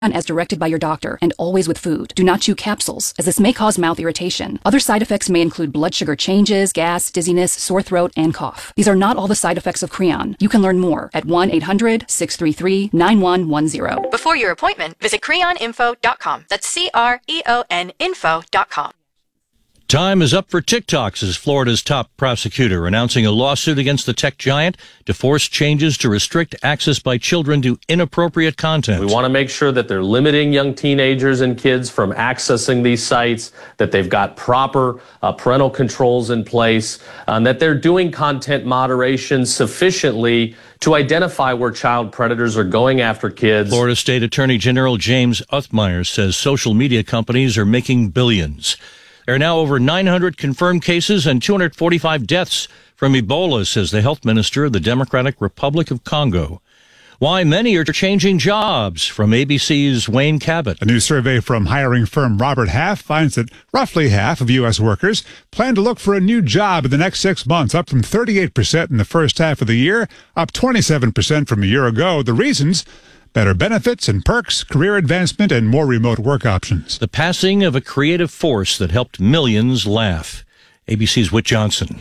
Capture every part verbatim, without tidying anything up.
as directed by your doctor and always with food. Do not chew capsules, as this may cause mouth irritation. Other side effects may include blood sugar changes, gas, dizziness, sore throat, and cough. These are not all the side effects of Creon. You can learn more at one eight hundred, six three three, nine one one zero. Before your appointment, visit creon info dot com. That's C R E O N info dot com. Time is up for TikTok, as Florida's top prosecutor announcing a lawsuit against the tech giant to force changes to restrict access by children to inappropriate content. We want to make sure that they're limiting young teenagers and kids from accessing these sites, that they've got proper uh, parental controls in place, um, that they're doing content moderation sufficiently to identify where child predators are going after kids. Florida State Attorney General James Uthmeier says social media companies are making billions. There are now over nine hundred confirmed cases and two hundred forty-five deaths from Ebola, says the health minister of the Democratic Republic of Congo. Why many are changing jobs, from A B C's Wayne Cabot. A new survey from hiring firm Robert Half finds that roughly half of U S workers plan to look for a new job in the next six months, up from thirty-eight percent in the first half of the year, up twenty-seven percent from a year ago. The reasons: better benefits and perks, career advancement, and more remote work options. The passing of a creative force that helped millions laugh. A B C's Whit Johnson.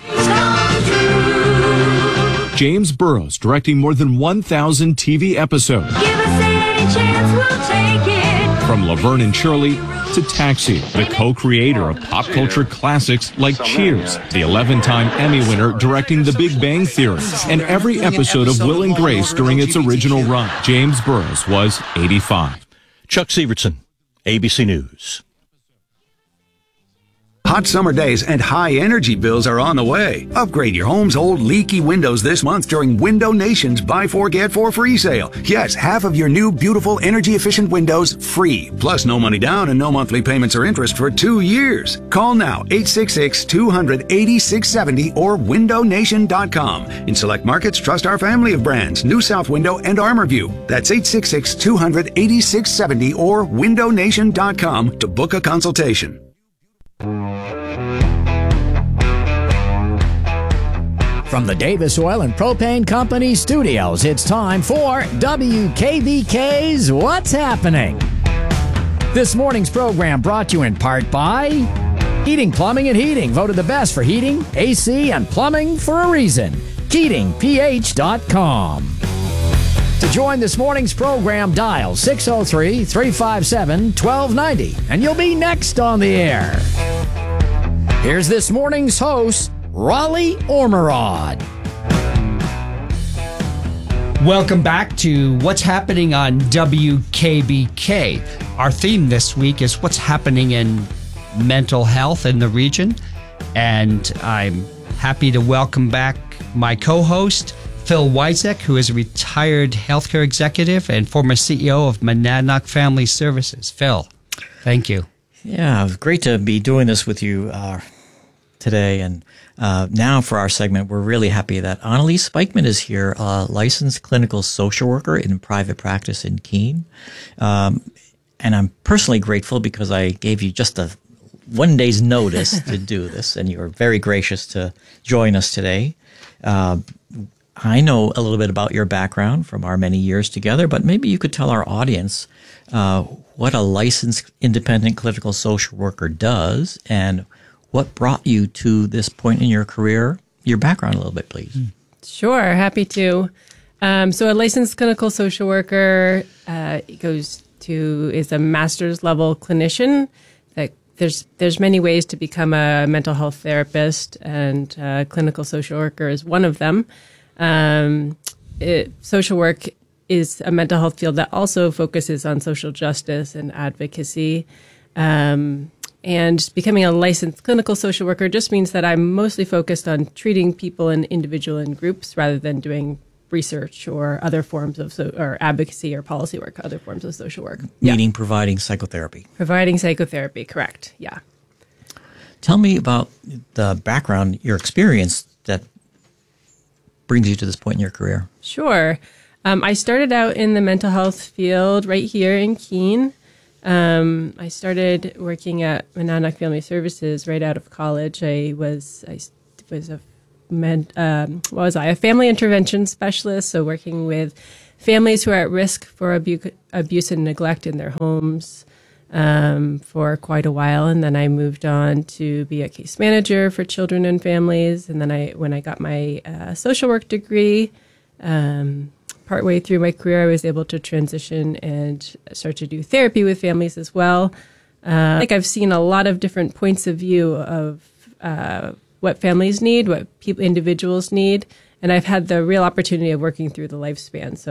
James Burrows directing more than one thousand T V episodes. Give us any chance, we'll take it. From Laverne and Shirley to Taxi, the co-creator of pop culture classics like Cheers, the eleven-time Emmy winner directing The Big Bang Theory, and every episode of Will and Grace during its original run. James Burrows was eighty-five. Chuck Severson, A B C News. Hot summer days and high energy bills are on the way. Upgrade your home's old leaky windows this month during Window Nation's Buy Four Get Four free sale. Yes, half of your new beautiful energy efficient windows free. Plus no money down and no monthly payments or interest for two years. Call now eight six six, two hundred, eighty-six seventy or window nation dot com. In select markets, trust our family of brands, New South Window and ArmorView. That's eight six six, two hundred, eighty-six seventy or window nation dot com to book a consultation. From the Davis Oil and Propane Company studios, it's time for W K B K's What's Happening. This morning's program brought to you in part by Heating, Plumbing, and Heating, voted the best for heating, A C, and plumbing for a reason. Keating P H dot com. To join this morning's program, dial six oh three, three five seven, one two nine oh, and you'll be next on the air. Here's this morning's host, Raleigh Ormerod. Welcome back to What's Happening on W K B K. Our theme this week is what's happening in mental health in the region. And I'm happy to welcome back my co-host, Phil Wyzek, who is a retired healthcare executive and former C E O of Monadnock Family Services. Phil, thank you. Yeah, it was great to be doing this with you uh, today. And uh, now for our segment, we're really happy that Annalise Spikeman is here, a licensed clinical social worker in private practice in Keene. Um, and I'm personally grateful because I gave you just a one day's notice to do this, and you were very gracious to join us today. Uh, I know a little bit about your background from our many years together, but maybe you could tell our audience uh, what a licensed independent clinical social worker does and what brought you to this point in your career, your background a little bit, please. Sure, happy to. Um, so a licensed clinical social worker uh, goes to, is a master's level clinician. That there's there's many ways to become a mental health therapist, and uh, clinical social worker is one of them. Um, it, social work is a mental health field that also focuses on social justice and advocacy. Um, and becoming a licensed clinical social worker just means that I'm mostly focused on treating people in individual and groups rather than doing research or other forms of so, or advocacy or policy work, other forms of social work. Meaning yeah. providing psychotherapy. Providing psychotherapy, correct. Yeah. Tell me about the background, your experience that brings you to this point in your career. Sure. Um, I started out in the mental health field right here in Keene. Um, I started working at Monadnock Family Services right out of college. I was I was a med, um, what was I a family intervention specialist, so working with families who are at risk for abu- abuse and neglect in their homes um, for quite a while. And then I moved on to be a case manager for children and families. And then I, when I got my uh, social work degree, um, partway through my career, I was able to transition and start to do therapy with families as well. Uh, like I've seen a lot of different points of view of uh, what families need, what people, individuals need, and I've had the real opportunity of working through the lifespan. So